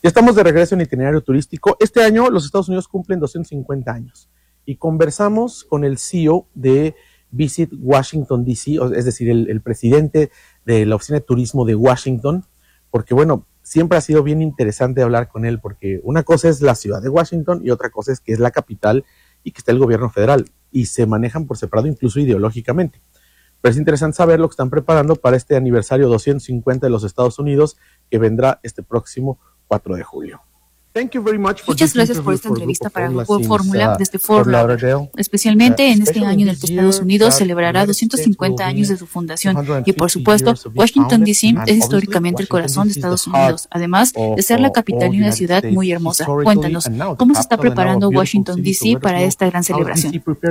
Ya estamos de regreso en Itinerario Turístico. Este año los Estados Unidos cumplen 250 años y conversamos con el CEO de Visit Washington, D.C., es decir, el presidente de la Oficina de Turismo de Washington, porque bueno, siempre ha sido bien interesante hablar con él, porque una cosa es la ciudad de Washington y otra cosa es que es la capital y que está el gobierno federal, y se manejan por separado incluso ideológicamente. Pero es interesante saber lo que están preparando para este aniversario 250 de los Estados Unidos, que vendrá este próximo 4 de julio. Muchas gracias por esta entrevista para Grupo Fórmula desde Fort Lauderdale, especialmente en este año en el que Estados Unidos celebrará 250 años de su fundación y, por supuesto, Washington, D.C. es históricamente el corazón de Estados Unidos, además de ser la capital y una ciudad muy hermosa. Cuéntanos, ¿cómo se está preparando Washington, D.C. para esta gran celebración?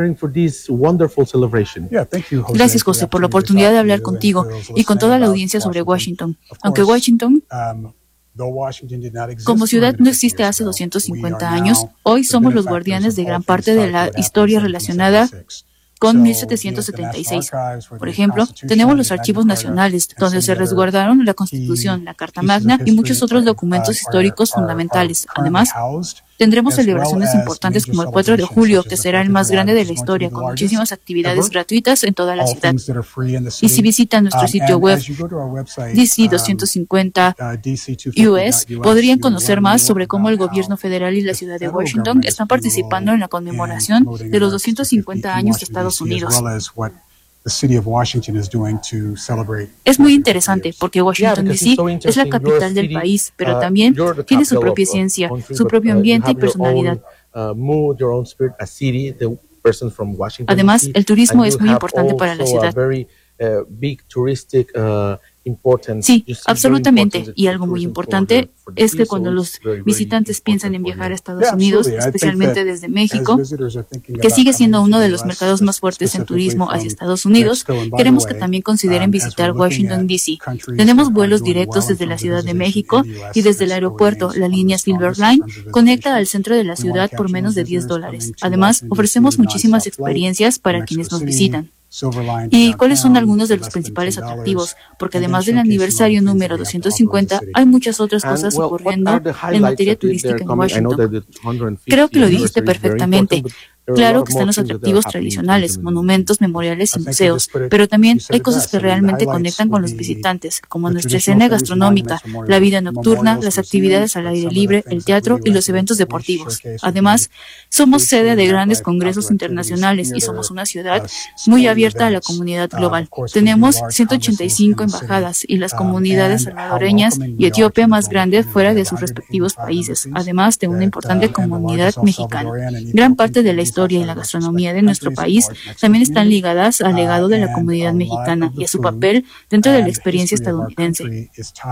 Gracias, José, por la oportunidad de hablar contigo y con toda la audiencia sobre Washington. Aunque Washington como ciudad no existe hace 250 años, hoy somos los guardianes de gran parte de la historia relacionada con 1776. Por ejemplo, tenemos los archivos nacionales, donde se resguardaron la Constitución, la Carta Magna y muchos otros documentos históricos fundamentales. Además, tendremos celebraciones importantes como el 4 de julio, que será el más grande de la historia, con muchísimas actividades gratuitas en toda la ciudad. Y si visitan nuestro sitio web, DC250US, podrían conocer más sobre cómo el gobierno federal y la ciudad de Washington están participando en la conmemoración de los 250 años de Estados Unidos. Es muy interesante porque Washington, D.C. es la capital del país, pero también tiene su propia ciencia, su propio ambiente y personalidad. Además, el turismo es muy importante para la ciudad. Sí, absolutamente. Y algo muy importante es que cuando los visitantes piensan en viajar a Estados Unidos, especialmente desde México, que sigue siendo uno de los mercados más fuertes en turismo hacia Estados Unidos, queremos que también consideren visitar Washington, D.C. Tenemos vuelos directos desde la Ciudad de México y desde el aeropuerto, la línea Silver Line conecta al centro de la ciudad por menos de $10. Además, ofrecemos muchísimas experiencias para quienes nos visitan. ¿Y cuáles son algunos de los principales atractivos? Porque además del aniversario número 250, hay muchas otras cosas ocurriendo en materia turística en Washington. Creo que lo dijiste perfectamente. Claro que están los atractivos tradicionales, monumentos, memoriales y museos, pero también hay cosas que realmente conectan con los visitantes, como nuestra escena gastronómica, la vida nocturna, las actividades al aire libre, el teatro y los eventos deportivos. Además, somos sede de grandes congresos internacionales y somos una ciudad muy abierta a la comunidad global. Tenemos 185 embajadas y las comunidades salvadoreñas y Etiopía más grandes fuera de sus respectivos países, además de una importante comunidad mexicana. Gran parte de la historia y la gastronomía de nuestro país también están ligadas al legado de la comunidad mexicana y a su papel dentro de la experiencia estadounidense.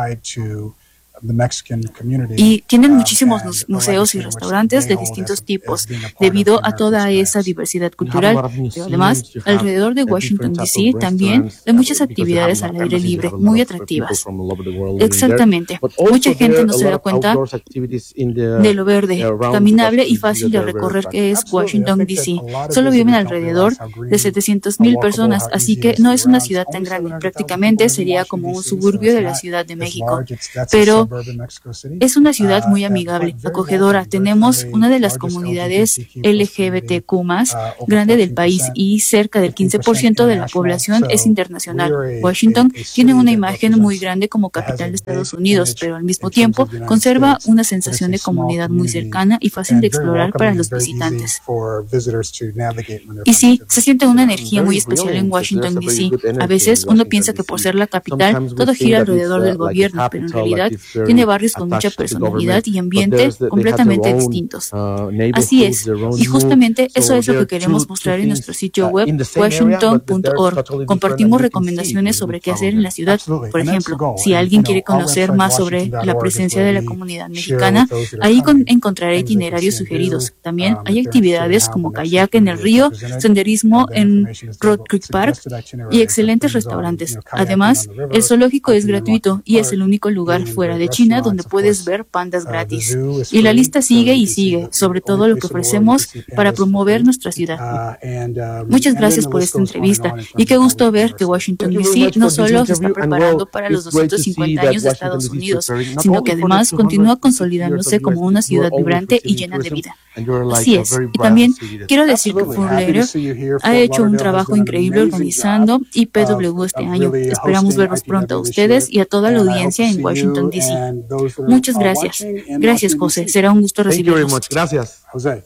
Y tienen muchísimos museos y restaurantes de distintos tipos debido a toda esa diversidad cultural. Pero además, alrededor de Washington, D.C. también hay muchas actividades al aire libre muy atractivas. Exactamente. Mucha gente no se da cuenta de lo verde, caminable y fácil de recorrer que es Washington, D.C. Solo viven alrededor de 700,000 personas, así que no es una ciudad tan grande. Prácticamente sería como un suburbio de la Ciudad de México. Pero es una ciudad muy amigable, acogedora. Tenemos una de las comunidades LGBTQ más grande del país y cerca del 15% de la población es internacional. Washington tiene una imagen muy grande como capital de Estados Unidos, pero al mismo tiempo conserva una sensación de comunidad muy cercana y fácil de explorar para los visitantes. Y sí, se siente una energía muy especial en Washington, D.C. A veces uno piensa que por ser la capital todo gira alrededor del gobierno, pero en realidad tiene barrios con mucha personalidad y ambiente completamente distintos. Así es, y justamente eso es lo que queremos mostrar en nuestro sitio web washington.org. Compartimos recomendaciones sobre qué hacer en la ciudad. Por ejemplo, si alguien quiere conocer más sobre la presencia de la comunidad mexicana, ahí encontrará itinerarios sugeridos. También hay actividades como kayak en el río, senderismo en Rock Creek Park y excelentes restaurantes. Además, el zoológico es gratuito y es el único lugar fuera de China, donde puedes ver pandas gratis. Y la lista sigue y sigue, sobre todo lo que ofrecemos para promover nuestra ciudad. Muchas gracias por esta entrevista y qué gusto ver que Washington DC no solo se está preparando para los 250 años de Estados Unidos, sino que además continúa consolidándose como una ciudad vibrante y llena de vida. Así es. Y también quiero decir que Furlater ha hecho un trabajo increíble organizando IPW este año. Esperamos verlos pronto a ustedes y a toda la audiencia en Washington, D.C. Muchas gracias. Gracias, José. Será un gusto recibirlos. Gracias.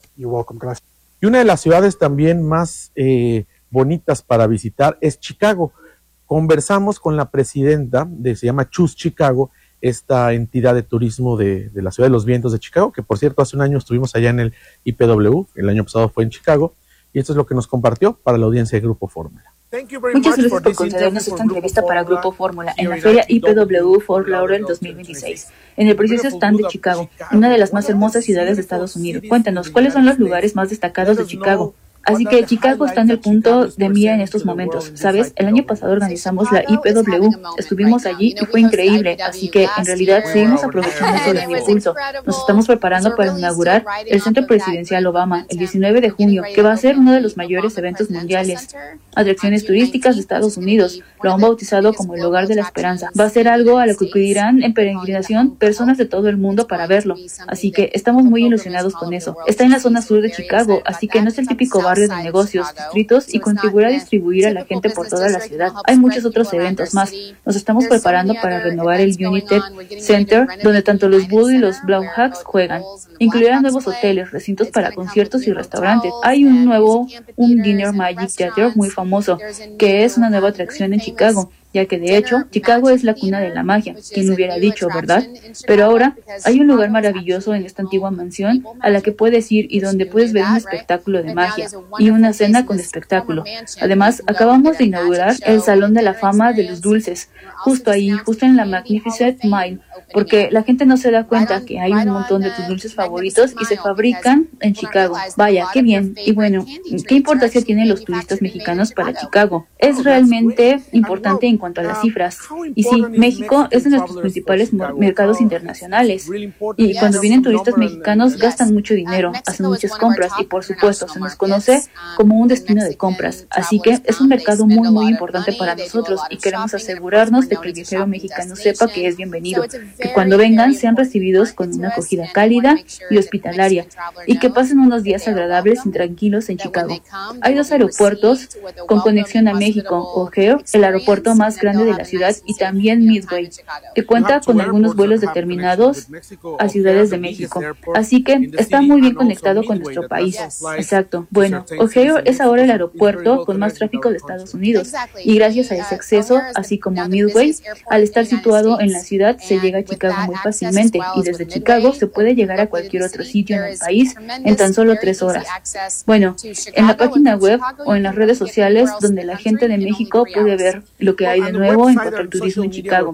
Y una de las ciudades también más bonitas para visitar es Chicago. Conversamos con la presidenta se llama Choose Chicago, esta entidad de turismo de la Ciudad de los Vientos de Chicago, que por cierto hace un año estuvimos allá en el IPW, el año pasado fue en Chicago, y esto es lo que nos compartió para la audiencia de Grupo Fórmula. Muchas gracias por concedernos esta entrevista para Grupo Fórmula en la Feria IPW Fort Lauderdale 2026, en el precioso stand de Chicago, una de las más hermosas ciudades de Estados Unidos. Cuéntanos, ¿cuáles son los lugares más destacados de Chicago? Así que Chicago está en el punto de mira en estos momentos, ¿sabes? El año pasado organizamos la IPW, estuvimos allí y fue increíble, así que en realidad seguimos aprovechando todo el impulso. Nos estamos preparando para inaugurar el Centro Presidencial Obama el 19 de junio, que va a ser uno de los mayores eventos mundiales. Atracciones turísticas de Estados Unidos lo han bautizado como el Hogar de la Esperanza. Va a ser algo a lo que acudirán en peregrinación personas de todo el mundo para verlo, así que estamos muy ilusionados con eso. Está en la zona sur de Chicago, así que no es el típico barrio de negocios, distritos y contribuirá a distribuir a la gente por toda la ciudad. Hay muchos otros eventos más. Nos estamos preparando para renovar el United Center, donde tanto los Bulls y los Blackhawks juegan. Incluirá nuevos hoteles, recintos para conciertos y restaurantes. Hay un Dinner Magic Theater muy famoso, que es una nueva atracción en Chicago, ya que de hecho Chicago es la cuna de la magia, quien hubiera dicho, ¿verdad? Pero ahora hay un lugar maravilloso en esta antigua mansión a la que puedes ir y donde puedes ver un espectáculo de magia y una cena con espectáculo. Además, acabamos de inaugurar el Salón de la Fama de los Dulces, justo ahí, justo en la Magnificent Mile, porque la gente no se da cuenta que hay un montón de tus dulces favoritos y se fabrican en Chicago. Vaya, qué bien. Y bueno, ¿qué importancia tienen los turistas mexicanos para Chicago? Es realmente importante en cuanto a las cifras. Y sí, México es de nuestros principales mercados internacionales. Y cuando vienen turistas mexicanos gastan mucho dinero, hacen muchas compras y por supuesto se nos conoce como un destino de compras. Así que es un mercado muy muy importante para nosotros y queremos asegurarnos de que el viajero mexicano sepa que es bienvenido, que cuando vengan sean recibidos con una acogida cálida y hospitalaria y que pasen unos días agradables y tranquilos en Chicago. Hay 2 aeropuertos con conexión a México: O'Hare, el aeropuerto más grande de la ciudad, y también Midway, que cuenta con algunos vuelos determinados a ciudades de México. Así que está muy bien conectado con nuestro país. Exacto. Bueno, O'Hare es ahora el aeropuerto con más tráfico de Estados Unidos y gracias a ese acceso, así como Midway, al estar situado en la ciudad se llega a Chicago muy fácilmente y desde Chicago se puede llegar a cualquier otro sitio en el país en tan solo 3 horas. Bueno, en la página web o en las redes sociales donde la gente de México puede ver lo que hay de nuevo en cuanto al turismo en Chicago.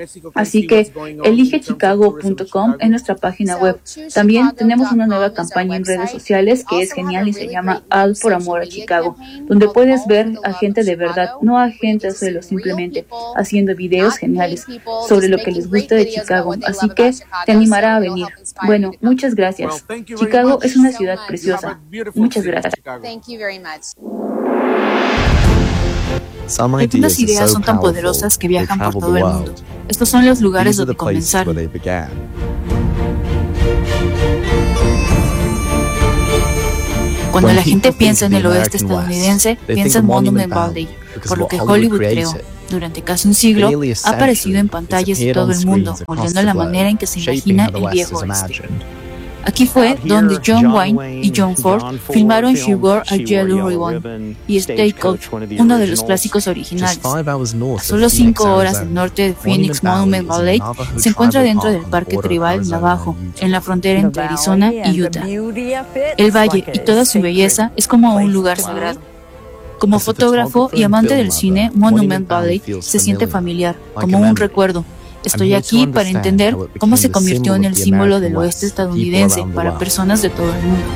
Así que eligechicago.com es nuestra página web. También tenemos una nueva campaña en redes sociales que es genial y se llama All por Amor a Chicago, donde puedes ver a gente de verdad, no a gente solo simplemente haciendo videos geniales sobre lo que les gusta de Chicago. Así que te animará a venir. Bueno, muchas gracias. Chicago es una ciudad preciosa. Muchas gracias. Algunas ideas son tan poderosas que viajan por todo el mundo. Estos son los lugares donde comenzaron. Cuando la gente piensa en el oeste estadounidense, piensa en Monument Valley, por lo que Hollywood creó. Durante casi un siglo, ha aparecido en pantallas de todo el mundo, moldeando la manera en que se imagina el viejo oeste. Aquí fue donde John Wayne y John Ford filmaron She Wore a Yellow Ribbon y Stagecoach, uno de los clásicos originales. A solo 5 horas al norte de Phoenix, Monument Valley se encuentra dentro del Parque Tribal Navajo, en la frontera entre Arizona y Utah. El valle y toda su belleza es como un lugar sagrado. Como fotógrafo y amante del cine, Monument Valley se siente familiar, como un recuerdo. Estoy aquí para entender cómo se convirtió en el símbolo del oeste estadounidense para personas de todo el mundo.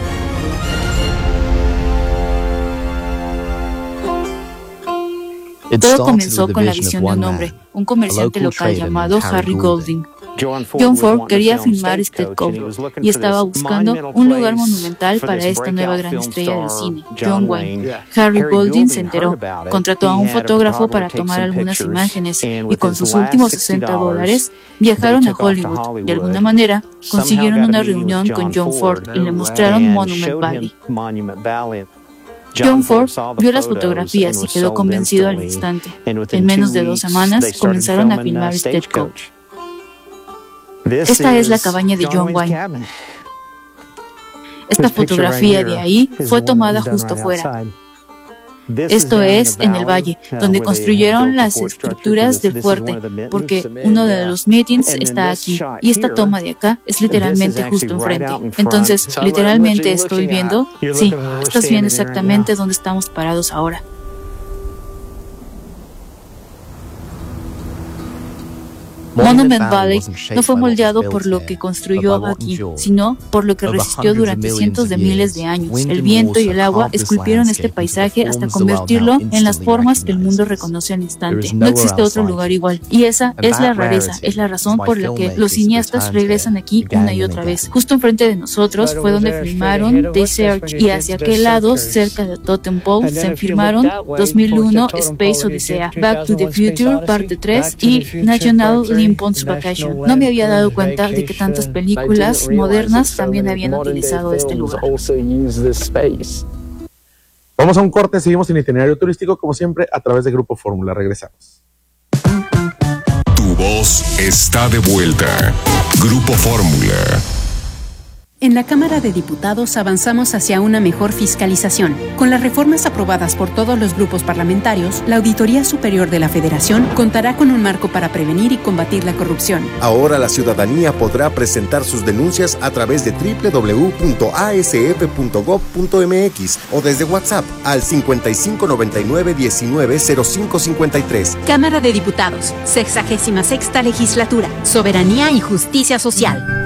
Todo comenzó con la visión de un hombre, un comerciante local llamado Harry Golding. John Ford quería filmar Stagecoach y estaba buscando un lugar monumental para esta nueva gran estrella del cine, John Wayne. Harry Golding se enteró, contrató a un fotógrafo para tomar algunas imágenes y con sus últimos $60 viajaron a Hollywood. De alguna manera consiguieron una reunión con John Ford y le mostraron Monument Valley. John Ford vio las fotografías y quedó convencido al instante. En menos de 2 semanas comenzaron a filmar Stagecoach. Esta es la cabaña de John Wayne. Esta fotografía de ahí fue tomada justo fuera. Esto es en el valle, donde construyeron las estructuras del fuerte, porque uno de los meetings está aquí, y esta toma de acá es literalmente justo enfrente. Entonces, literalmente estoy viendo, sí, estás viendo exactamente donde estamos parados ahora. Monument Valley no fue moldeado por lo que construyó aquí, sino por lo que resistió durante cientos de miles de años. El viento y el agua esculpieron este paisaje hasta convertirlo en las formas que el mundo reconoce al instante. No existe otro lugar igual. Y esa es la rareza, es la razón por la que los cineastas regresan aquí una y otra vez. Justo enfrente de nosotros fue donde filmaron The Search, y hacia aquel lado, cerca de Totem Pole, se filmaron 2001 Space Odyssey, Back to the Future Parte 3 y National Lampoon's Vacation. No me había dado cuenta de que tantas películas modernas también habían utilizado este lugar. Vamos a un corte, seguimos en Itinerario Turístico, como siempre, a través de Grupo Fórmula. Regresamos. Tu voz está de vuelta. Grupo Fórmula. En la Cámara de Diputados avanzamos hacia una mejor fiscalización. Con las reformas aprobadas por todos los grupos parlamentarios, la Auditoría Superior de la Federación contará con un marco para prevenir y combatir la corrupción. Ahora la ciudadanía podrá presentar sus denuncias a través de www.asf.gov.mx o desde WhatsApp al 5599-190553. Cámara de Diputados, 66ª Legislatura, Soberanía y Justicia Social.